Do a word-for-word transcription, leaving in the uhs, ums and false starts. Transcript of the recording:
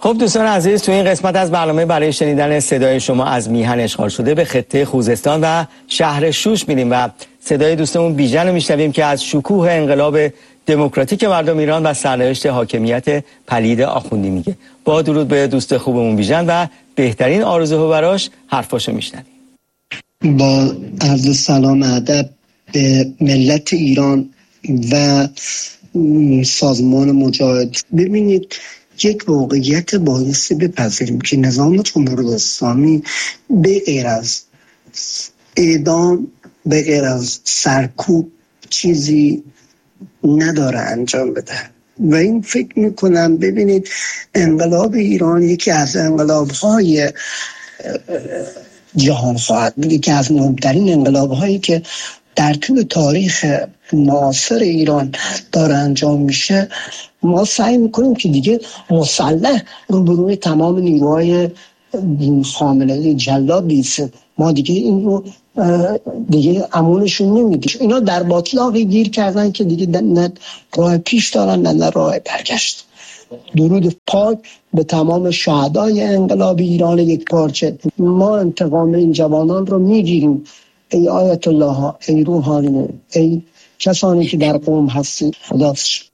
خب دوستان عزیز، تو این قسمت از برنامه برای شنیدن صدای شما از میهن اشغال شده به خطه خوزستان و شهر شوش میریم و صدای دوستمون بیژن رو میشنویم که از شکوه انقلاب دموکراتیک مردم ایران و سرنوشت حاکمیت پلید آخوندی میگه. با درود به دوست خوبمون بیژن و بهترین آرزوها براش حرفاشو میشنویم. با عرض سلام ادب به ملت ایران و سازمان مجاهد. ببینید، یک واقعیت بایستی بپذیریم که نظام جمهوری اسلامی به غیر از اعدام، به غیر از سرکوب چیزی نداره انجام بده. و این فکر میکنم ببینید انقلاب ایران یکی از انقلاب‌های جهان خواهد بود، یکی از مهمترین انقلاب‌هایی که در طول تاریخ معاصر ایران داره انجام میشه. ما سعی میکنیم که دیگه مسلح روبروی تمام نیروهای خامنه‌ای جلاد بیسته. ما دیگه این رو دیگه امونشون نمیدیم. اینا در باطلاقی گیر کردن که دیگه نه راه پیش دارن نه راه برگشت. درود پاک به تمام شهدای انقلاب ایران یک پارچه. ما انتقام این جوانان رو میگیریم. ای آیت الله ها، ای روحانیون، ای کسانی که در قوم هستی. خداحافظ.